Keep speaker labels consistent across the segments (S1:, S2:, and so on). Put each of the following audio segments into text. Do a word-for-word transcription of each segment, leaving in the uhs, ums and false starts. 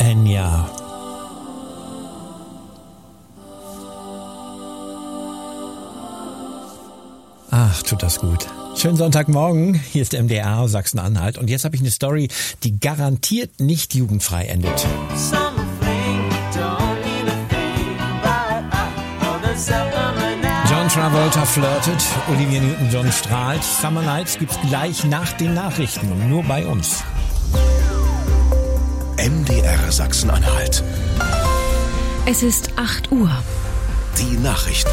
S1: Enya. Ach, tut das gut. Schönen Sonntagmorgen, hier ist M D R Sachsen-Anhalt und jetzt habe ich eine Story, die garantiert nicht jugendfrei endet. John Travolta flirtet, Olivia Newton-John strahlt, Summer Nights gibt's gleich nach den Nachrichten und nur bei uns.
S2: M D R Sachsen-Anhalt.
S3: Es ist acht Uhr.
S2: Die Nachrichten.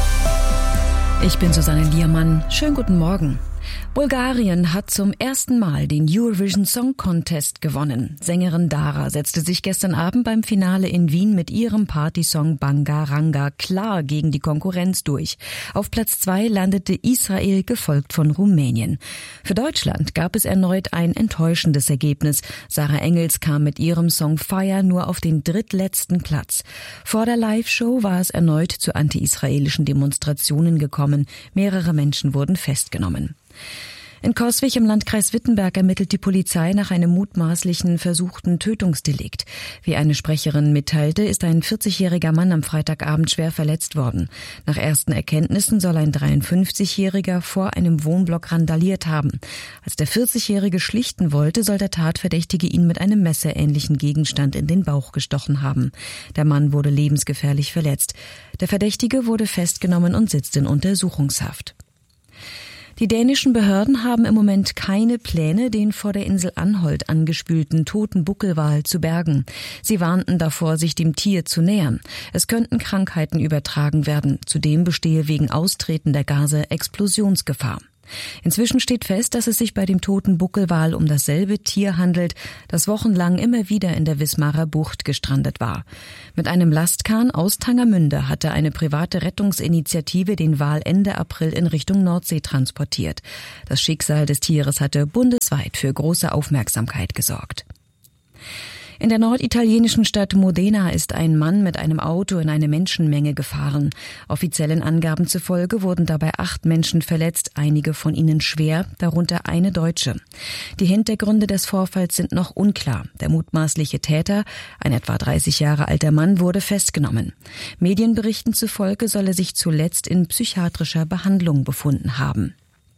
S3: Ich bin Susanne Liermann. Schönen guten Morgen. Bulgarien hat zum ersten Mal den Eurovision Song Contest gewonnen. Sängerin Dara setzte sich gestern Abend beim Finale in Wien mit ihrem Partysong Banga Ranga klar gegen die Konkurrenz durch. Auf Platz zwei landete Israel, gefolgt von Rumänien. Für Deutschland gab es erneut ein enttäuschendes Ergebnis. Sarah Engels kam mit ihrem Song Fire nur auf den drittletzten Platz. Vor der Live-Show war es erneut zu anti-israelischen Demonstrationen gekommen. Mehrere Menschen wurden festgenommen. In Coswig im Landkreis Wittenberg ermittelt die Polizei nach einem mutmaßlichen versuchten Tötungsdelikt. Wie eine Sprecherin mitteilte, ist ein vierzigjähriger Mann am Freitagabend schwer verletzt worden. Nach ersten Erkenntnissen soll ein dreiundfünfzigjähriger vor einem Wohnblock randaliert haben. Als der vierzigjährige schlichten wollte, soll der Tatverdächtige ihn mit einem messerähnlichen Gegenstand in den Bauch gestochen haben. Der Mann wurde lebensgefährlich verletzt. Der Verdächtige wurde festgenommen und sitzt in Untersuchungshaft. Die dänischen Behörden haben im Moment keine Pläne, den vor der Insel Anholt angespülten toten Buckelwal zu bergen. Sie warnten davor, sich dem Tier zu nähern. Es könnten Krankheiten übertragen werden. Zudem bestehe wegen Austreten der Gase Explosionsgefahr. Inzwischen steht fest, dass es sich bei dem toten Buckelwal um dasselbe Tier handelt, das wochenlang immer wieder in der Wismarer Bucht gestrandet war. Mit einem Lastkahn aus Tangermünde hatte eine private Rettungsinitiative den Wal Ende April in Richtung Nordsee transportiert. Das Schicksal des Tieres hatte bundesweit für große Aufmerksamkeit gesorgt. In der norditalienischen Stadt Modena ist ein Mann mit einem Auto in eine Menschenmenge gefahren. Offiziellen Angaben zufolge wurden dabei acht Menschen verletzt, einige von ihnen schwer, darunter eine Deutsche. Die Hintergründe des Vorfalls sind noch unklar. Der mutmaßliche Täter, ein etwa dreißig Jahre alter Mann, wurde festgenommen. Medienberichten zufolge soll er sich zuletzt in psychiatrischer Behandlung befunden haben.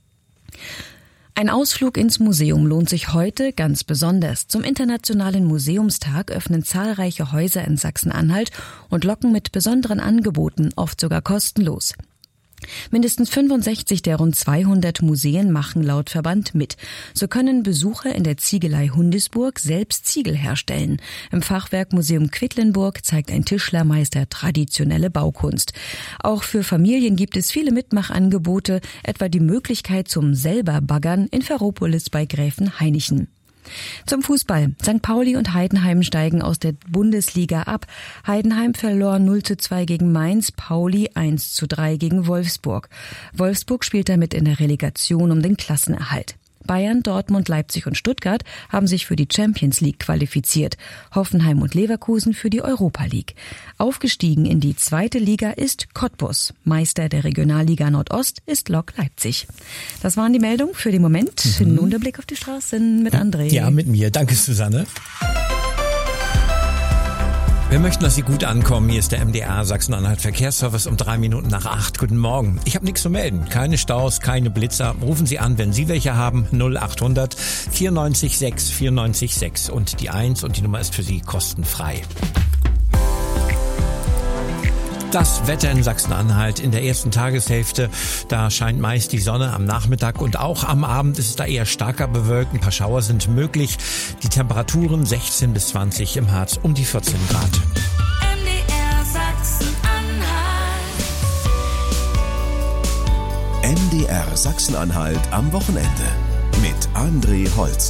S3: Ein Ausflug ins Museum lohnt sich heute ganz besonders. Zum Internationalen Museumstag öffnen zahlreiche Häuser in Sachsen-Anhalt und locken mit besonderen Angeboten, oft sogar kostenlos. Mindestens fünfundsechzig der rund zweihundert Museen machen laut Verband mit. So können Besucher in der Ziegelei Hundisburg selbst Ziegel herstellen. Im Fachwerkmuseum Quedlinburg zeigt ein Tischlermeister traditionelle Baukunst. Auch für Familien gibt es viele Mitmachangebote, etwa die Möglichkeit zum Selberbaggern in Ferropolis bei Gräfen Hainichen. Zum Fußball. Sankt Pauli und Heidenheim steigen aus der Bundesliga ab. Heidenheim verlor null zu zwei gegen Mainz, Pauli eins zu drei gegen Wolfsburg. Wolfsburg spielt damit in der Relegation um den Klassenerhalt. Bayern, Dortmund, Leipzig und Stuttgart haben sich für die Champions League qualifiziert. Hoffenheim und Leverkusen für die Europa League. Aufgestiegen in die zweite Liga ist Cottbus. Meister der Regionalliga Nordost ist Lok Leipzig. Das waren die Meldungen für den Moment. Mhm. Nun der Blick auf die Straßen mit André.
S1: Ja, mit mir. Danke, Susanne. Wir möchten, dass Sie gut ankommen. Hier ist der M D R Sachsen-Anhalt Verkehrsservice um drei Minuten nach acht. Guten Morgen. Ich habe nichts zu melden. Keine Staus, keine Blitzer. Rufen Sie an, wenn Sie welche haben. null achthundert vierundneunzig sechs vierundneunzig sechs und die eins und die Nummer ist für Sie kostenfrei. Das Wetter in Sachsen-Anhalt in der ersten Tageshälfte, da scheint meist die Sonne am Nachmittag und auch am Abend ist es da eher starker bewölkt. Ein paar Schauer sind möglich. Die Temperaturen sechzehn bis zwanzig, im Harz um die vierzehn Grad.
S4: M D R Sachsen-Anhalt.
S2: M D R Sachsen-Anhalt am Wochenende mit André Holst.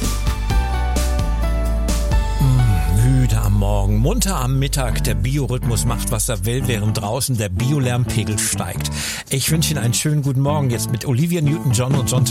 S1: Müde am Morgen, munter am Mittag. Der Biorhythmus macht, was er will, während draußen der Biolärmpegel steigt. Ich wünsche Ihnen einen schönen guten Morgen jetzt mit Olivia Newton-John und John